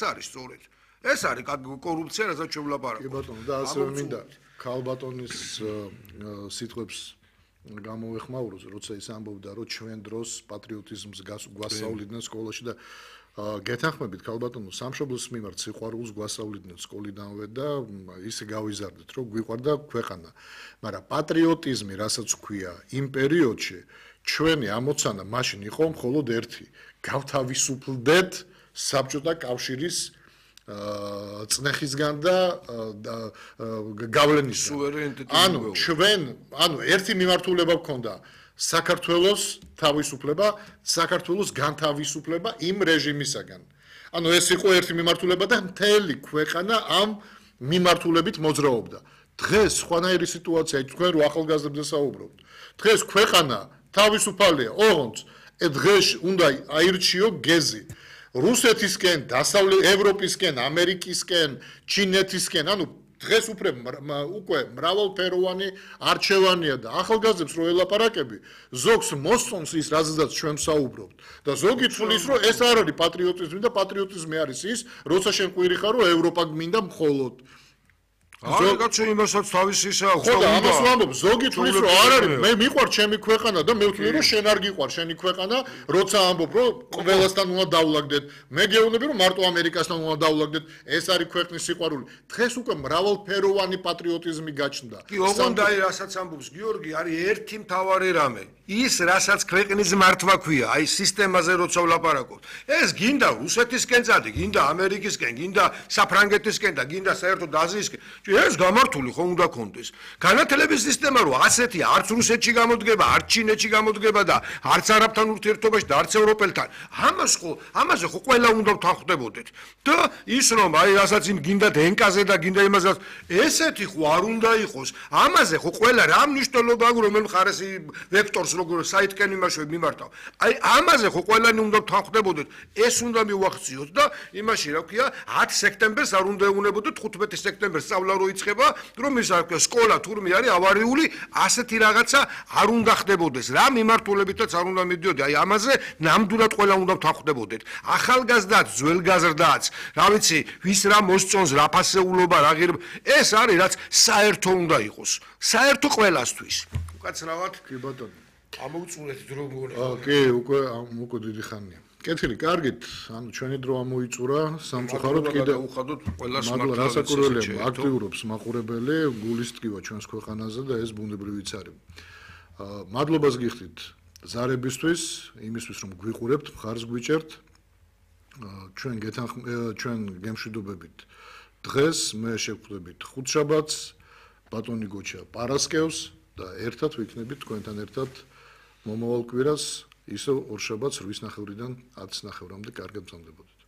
არის სწორედ. ეს არის კორუფცია, რასაც შევლაპარაკობთ. კი ბატონო, და ასევე მინდა ქალბატონის სიტყვებს გამოვეხმაუროს, როცა ის ამბობდა, რომ ჩვენ დროს პატრიოტიზმს გვასწავლიდნენ სკოლაში და გეთანხმებით ქალბატონო, სამშობლოს მიმართ სიყვარულს გვასწავლიდნენ სკოლიდანვე და ისე გავიზარდეთ, რომ გვიყვარდა ქვეყანა. მაგრამ პატრიოტიზმი, რასაც ქვია, იმ პერიოდში ჩვენი ამოცანა მაშინ იყო მხოლოდ ერთი: გავთავისუფლდეთ საბჭოთა კავშირის წნეხისგან და გავლენისგან. ანუ ერთი მიმართულება გქონდა საქართველოს თავისუფლება, საქართველოს განთავისუფლება იმ რეჟიმისაგან. ანუ ეს იყო ერთი მიმართულება და მთელი ქვეყანა ამ მიმართულებით მოძრაობდა. დღეს სხვანაირი სიტუაციაა, თქვენ რო ახალგაზრდებზე საუბრობთ. დღეს ქვეყანა თავისუფალია, ოღონდ დღეს უნდა აირჩიო გეზი. რუსეთისკენ, დასავლეთ ევროპისკენ, ამერიკისკენ, ჩინეთისკენ, ანუ დღეს უკვე მრავალფეროვანი არჩევანია და ახალგაზრდებს რო ელაპარაკები, ზოგს მოსწონს ის, რაზეც ჩვენ საუბრობთ და ზოგი თვლის, რომ ეს არ არის პატრიოტიზმი და პატრიოტიზმი არის ის, როცა შენ ყვირი ხარ, რომ ევროპა გმინდა მხოლოდ. ზოგადად იმასაც თავისი ისა აქვს. ხო და ამას ვამბობ, ზოგი თვლის, რომ არ არის, მე მიყვარ ჩემი ქვეყანა და მე ვთვლი, რომ შენ არ გიყვარ შენი ქვეყანა, როცა ამბობ, რომ ყველასთან უნდა დავლაგდეთ. მე გეუბნები, რომ მარტო ამერიკასთან უნდა დავლაგდეთ. ეს არის ქვეყნის სიყვარული. დღეს უკვე მრავალფეროვანი პატრიოტიზმი გაჩნდა. კი, ოღონდ აი რასაც ამბობს გიორგი, არის ერთი მთავარი რამე. ის რასაც ქვეყნის მართვა ქვია, აი სისტემაზე როცა ვლაპარაკობთ. ეს გინდა რუსეთისკენ წადი, გინდა ამერიკისკენ, გინდა საფრანგეთისკენ და გინდა საერთოდ აზიისკენ. ეს გამართული ხომ უნდა კონდეს. განათლების სისტემა რო ასეთია, არც რუსეთში გამოდგება, არც ჩინეთში გამოდგება და არც არაბთან ურთიერთობაში და არც ევროპელთან. ამაზე ხო ყველა უნდა ვთანხმდებოდეთ. და ის რომ აი რასაც იმ გინდა დენკაზე და გინდა იმასაც, ესეთი ხო არ უნდა იყოს. ამაზე ხო ყველა რა მნიშვნელობა აქვს, რომელ მხარეს ვექტორს როგორ საითკენ იმაშვე მიმართავ. აი ამაზე ხო ყველანი უნდა ვთანხმდებოდეთ. ეს უნდა მივახციოთ და იმაში რა ქვია, 10 სექტემბერს არ უნდა ეუნებოდეთ 15 სექტემბერს სწავლა რო იწყება, რომ ის რა ქვია, სკოლა თურმე არის ავარიული, ასეთი რაღაცა არ უნდა ხდებოდეს. რა მიმართულებითაც არ უნდა მიდიოდი. აი ამაზე ნამდვილად ყველა უნდა ვთანხმდებოდეთ. ახალგაზრდაც, ძველგაზრდაც, რა ვიცი, ვის რა მოსწონს, რა ფასეულობა, რა ღირება, ეს არის რაც საერთო უნდა იყოს. საერთო ყველასთვის. უკაცრავად. კი ბატონო. ამოვწურეთ დრო მგონი. კი, უკვე დიდი ხანია. კეთილი, კარგით, ანუ ჩვენი დრო ამოიწურა, სამწუხაროდ კიდე უხადოთ ყველას მადლობა, რასაკურველია, აქტიურობს მაყურებელი, გულისტკივა ჩვენს ქვეყანაზე და ეს ბუნებრივიც არის. მადლობას გიხდით ზარებისთვის, იმისთვის რომ გვიყურებთ, მხარს გვიჭერთ. ჩვენ გემშვიდობებით დღეს მე შევხვდებით ხუთშაბათს, ბატონი გოჩა პარასკევს და ერთად ვიქნებით თქვენთან ერთად მომავალ კვირას ისევ ორშაბათს 8:30-დან 10:30-მდე. კარგად მგზავრდებოდეთ.